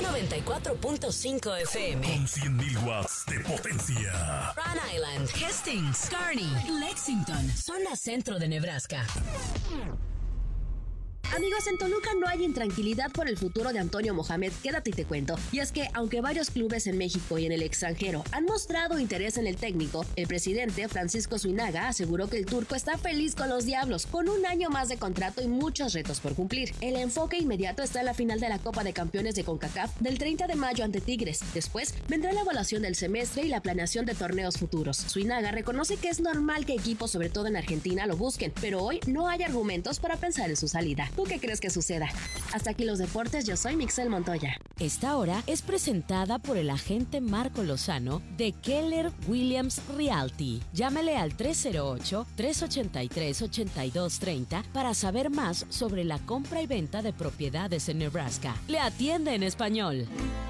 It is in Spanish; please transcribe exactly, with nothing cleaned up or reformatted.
noventa y cuatro punto cinco F M. Con cien mil watts de potencia. Rhode Island, Hastings, Kearney, Lexington, zona centro de Nebraska. Amigos, en Toluca no hay intranquilidad por el futuro de Antonio Mohamed, quédate y te cuento. Y es que, aunque varios clubes en México y en el extranjero han mostrado interés en el técnico, el presidente Francisco Suinaga aseguró que el turco está feliz con los Diablos, con un año más de contrato y muchos retos por cumplir. El enfoque inmediato está en la final de la Copa de Campeones de CONCACAF del treinta de mayo ante Tigres. Después, vendrá la evaluación del semestre y la planeación de torneos futuros. Suinaga reconoce que es normal que equipos, sobre todo en Argentina, lo busquen, pero hoy no hay argumentos para pensar en su salida. ¿Tú qué crees que suceda? Hasta aquí los deportes, yo soy Mixel Montoya. Esta hora es presentada por el agente Marco Lozano de Keller Williams Realty. Llámale al tres cero ocho, tres ocho tres, ocho dos tres cero para saber más sobre la compra y venta de propiedades en Nebraska. Le atiende en español.